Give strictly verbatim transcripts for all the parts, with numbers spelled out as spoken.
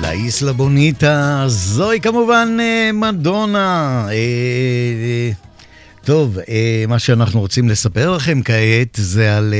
La Isla Bonita, זוהי כמובן מדונה. טוב, מה שאנחנו רוצים לספר לכם כעת זה על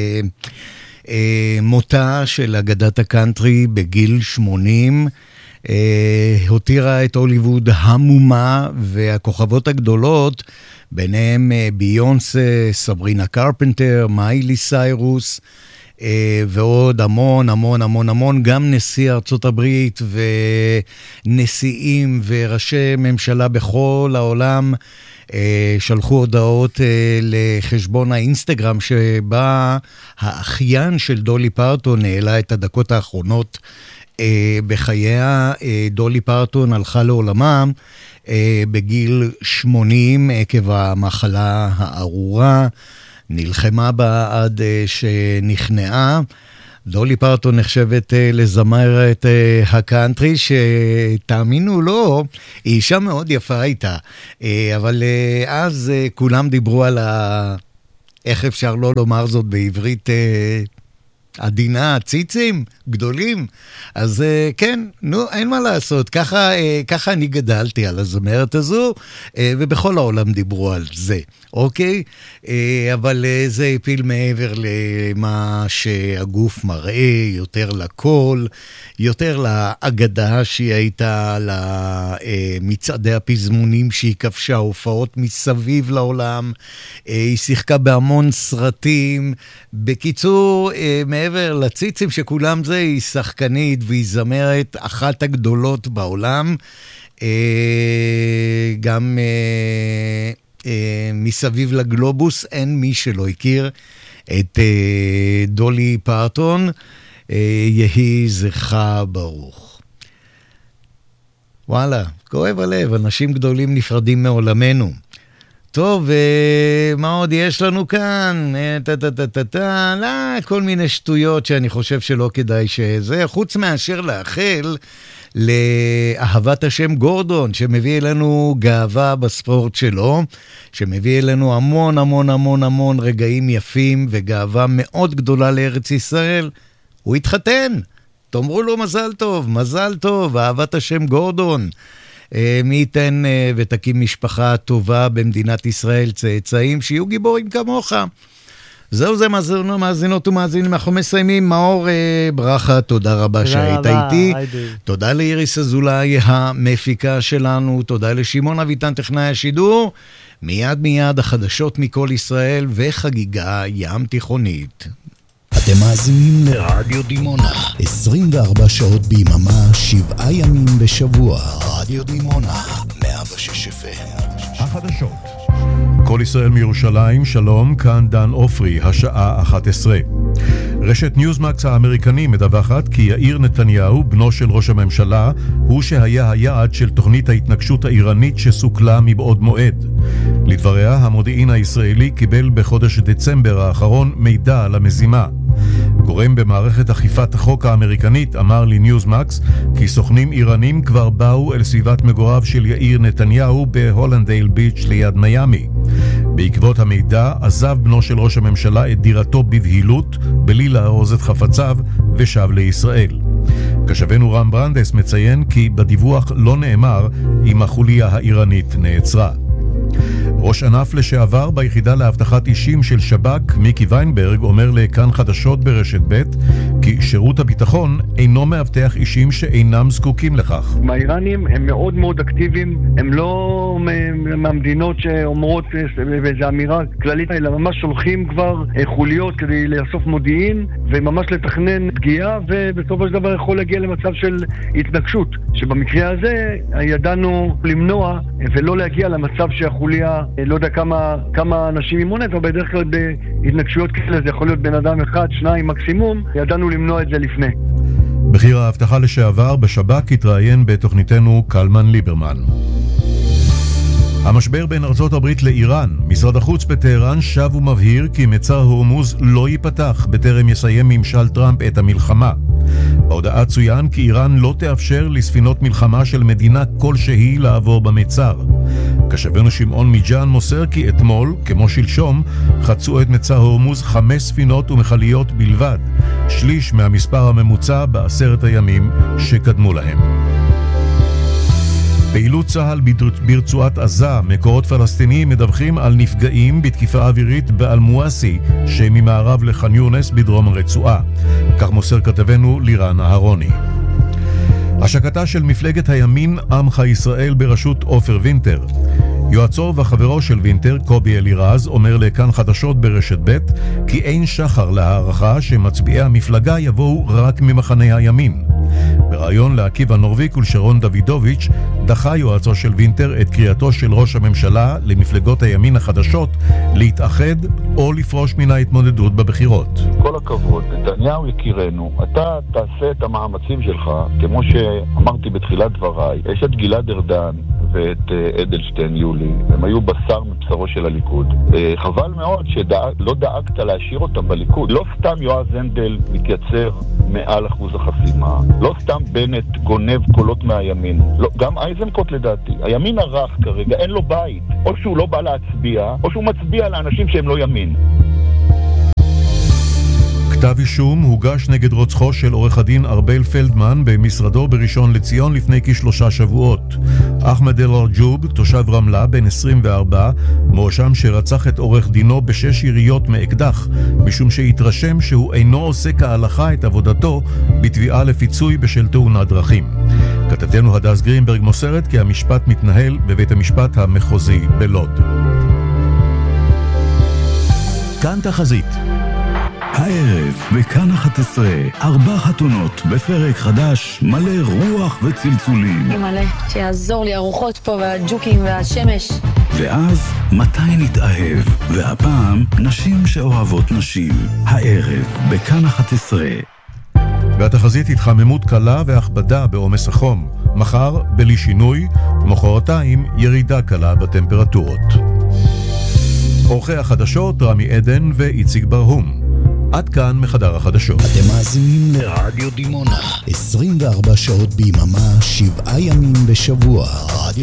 מותה של אגדת הקאנטרי בגיל שמונים. הותירה את הוליווד המומה, והכוכבות הגדולות, ביניהם ביונסה, סברינה קרפנטר, מיילי סיירוס, ועוד המון המון המון המון, גם נשיא ארצות הברית ונשיאים וראשי ממשלה בכל העולם שלחו הודעות לחשבון האינסטגרם, שבה האחיין של דולי פרטון העלה את הדקות האחרונות בחייה. דולי פרטון הלכה לעולמה בגיל שמונים עקב המחלה הארורה, נלחמה בה עד שנכנעה. דולי פרטון נחשבת לזמרת הקאנטרי, שתאמינו לא, היא אישה מאוד יפה הייתה, אבל אז כולם דיברו על ה... איך אפשר לא לומר זאת בעברית עדינה, ציצים גדולים. אז כן, נו, אין מה לעשות, ככה, ככה אני גדלתי על הזמרת הזו, ובכל העולם דיברו על זה, אוקיי? אבל זה הפיל מעבר למה שהגוף מראה, יותר לקול, יותר לאגדה שהיא הייתה, למצעדי הפזמונים שהיא כבשה, הופעות מסביב לעולם, היא שיחקה בהמון סרטים. בקיצור, מעבר לציצים שכולם זה, היא שחקנית והיא זמרת אחת הגדולות בעולם, גם מסביב לגלובוס אין מי שלא הכיר את דולי פרטון. יהי זכרה ברוך. וואלה, כואב הלב, אנשים גדולים נפרדים מעולמנו. טוב, מה עוד יש לנו כאן? טה-טה-טה-טה, לא, כל מיני שטויות שאני חושב שלא כדאי שזה, חוץ מאשר לאחל לאהבת השם גורדון, שמביא אלינו גאווה בספורט שלו, שמביא אלינו המון המון המון המון רגעים יפים וגאווה מאוד גדולה לארץ ישראל. הוא התחתן, תאמרו לו מזל טוב, מזל טוב, אהבת השם גורדון. מי ייתן ותקים משפחה טובה במדינת ישראל, צאצאים שיהיו גיבורים כמוך. זהו זה מאזינות, מאזינות ומאזינים, אנחנו מסיימים. מאור ברכה, תודה רבה שהיית איתי. תודה לאיריס אזולאי המפיקה שלנו, תודה לשמעון אביטן טכנאי השידור. מיד מיד החדשות מכל ישראל וחגיגה ים תיכונית. אתם מאזינים לרדיו דימונה, עשרים וארבע שעות ביממה, שבעה ימים בשבוע. רדיו דימונה, מאה ושש אף אם. החדשות. כל ישראל מירושלים, שלום, כאן דן אופרי, השעה אחת עשרה. רשת ניוזמקס האמריקני מדווחת כי יאיר נתניהו, בנו של ראש הממשלה, הוא שהיה היעד של תוכנית ההתנגשות האיראנית שסוכלה מבעוד מועד. לדבריה, המודיעין הישראלי קיבל בחודש דצמבר האחרון מידע על המזימה. גורם במערכת אכיפת החוק האמריקנית אמר לי ניוזמקס כי סוכנים איראנים כבר באו אל סביבת מגוריו של יאיר נתניהו בהולנדייל ביץ' ליד מיאמי. בעקבות המידע עזב בנו של ראש הממשלה את דירתו בבהילות בלי לארוז את חפציו ושב לישראל. כשבנו רם ברנדס מציין כי בדיווח לא נאמר אם החוליה האיראנית נעצרה. ראש ענף לשעבר ביחידה להבטחת אישים של שב"כ, מיקי ויינברג, אומר לכאן חדשות ברשת ב' כי שירות הביטחון אינו מאבטח אישים שאינם זקוקים לכך. האיראנים הם מאוד מאוד אקטיביים, הם לא מהמדינות שאומרות באיזו אמירה כללית, אלא ממש שולחים כבר חוליות כדי לאסוף מודיעין וממש לתכנן פגיעה, ובסופו של דבר יכול להגיע למצב של התנגשות, שבמקרה הזה ידענו למנוע ולא להגיע למצב שהחוליה לא יודע כמה, כמה אנשים אימונת, אבל בדרך כלל בהתנגשויות כאלה זה יכול להיות בן אדם אחד, שניים מקסימום, ידענו למנוע את זה לפני. בכיר ההבטחה לשעבר בשב"כ התראיין בתוכניתנו קלמן ליברמן. המשבר בין ארצות הברית לאיראן, משרד החוץ בטהרן שב ומבהיר כי מצר הורמוז לא ייפתח בטרם יסיים ממשל טראמפ את המלחמה. בהודעה צוין כי איראן לא תאפשר לספינות מלחמה של מדינה כלשהי לעבור במצר. כשבנו שמעון מג'אן מוסר כי אתמול, כמו שלשום, חצו את מצר הורמוז חמש ספינות ומחליות בלבד, שליש מהמספר הממוצע בעשרת הימים שקדמו להם. פעילות צהל ברצועת עזה, מקורות פלסטיניים מדווחים על נפגעים בתקיפה אווירית באל-מואסי, שממערב לח'אן יונס בדרום הרצועה. כך מוסר כתבנו לירן אהרוני. השקתה של מפלגת הימין עמך ישראל בראשות עופר וינטר. יועצו וחברו של וינטר, קובי אלירז, אומר לכאן חדשות ברשת ב' כי אין שחר להערכה שמצביעי המפלגה יבואו רק ממחנה הימין. ברעיון לעקיבא נורביק ולשרון דוידוביץ' דחה יועצו של וינטר את קריאתו של ראש הממשלה למפלגות הימין החדשות להתאחד או לפרוש מן ההתמודדות בבחירות. כל הכבוד, נתניהו יקירנו, אתה תעשה את המאמצים שלך, כמו שאמרתי בתחילת דבריי. יש את גלעד ארדן ואת אדלשטיין יולי, הם היו בשר מבשרו של הליכוד. חבל מאוד שלא דאגת להשאיר אותם בליכוד. לא סתם יועז הנדל מתייצר מעל אחוז החסימה, לא סתם בנט גונב קולות מהימין, לא, גם אייזנקוט לדעתי. הימין הרך כרגע, אין לו בית, או שהוא לא בא להצביע, או שהוא מצביע לאנשים שהם לא ימין. כתב אישום הוגש נגד רוצחו של עורך הדין ארבל פלדמן במשרדו בראשון לציון לפני כשלושה שבועות. אחמד אל-ארג'וב, תושב רמלה, בן עשרים וארבע, מואשם שרצח את עורך דינו בשש יריות מאקדח, משום שהתרשם שהוא אינו עושה כהלכה את עבודתו בתביעה לפיצוי בשל תאונת דרכים. כתבתנו הדס גרינברג מוסרת כי המשפט מתנהל בבית המשפט המחוזי בלוד. כאן תחזית. הערב בכאן אחת עשרה, ארבע חתונות בפרק חדש מלא רוח וצלצולים. מלא, שיעזור לי הרוחות פה והג'וקים והשמש. ואז מתי נתאהב? והפעם נשים שאוהבות נשים. הערב בכאן אחת עשרה. והתחזית התחממות קלה והכבדה בעומס החום. מחר בלי שינוי, ומחרתיים ירידה קלה בטמפרטורות. אורחי החדשות רמי עדן ואיציק ברהום. עד כאן מחדר החדשות. אתם מאזינים לרדיו דימונה, עשרים וארבע שעות ביממה, שבעה ימים בשבוע. רדיו